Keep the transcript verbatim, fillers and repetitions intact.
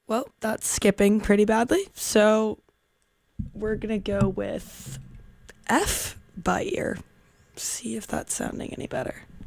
Well, that's skipping pretty badly. So we're going to go with F by ear. See if that's sounding any better.